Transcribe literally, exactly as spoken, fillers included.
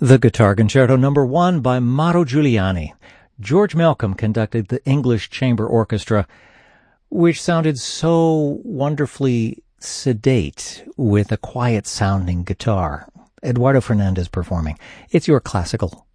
The Guitar Concerto Number One by Mauro Giuliani. George Malcolm conducted the English Chamber Orchestra, which sounded so wonderfully sedate with a quiet-sounding guitar. Eduardo Fernandez performing. It's your classical